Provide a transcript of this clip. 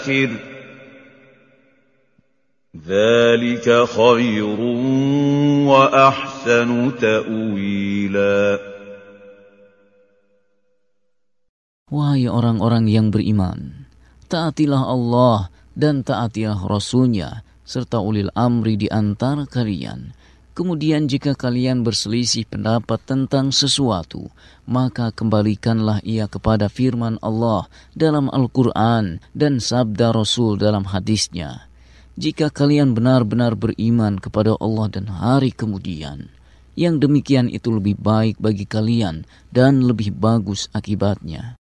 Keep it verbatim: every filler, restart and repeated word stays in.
ذلك خير وأحسن تأويلا. Wahai orang-orang yang beriman, taatilah Allah dan taatilah Rasul-Nya serta ulil amri di antara kalian. Kemudian jika kalian berselisih pendapat tentang sesuatu, maka kembalikanlah ia kepada firman Allah dalam Al-Quran dan sabda Rasul dalam hadisnya. Jika kalian benar-benar beriman kepada Allah dan hari kemudian, yang demikian itu lebih baik bagi kalian dan lebih bagus akibatnya.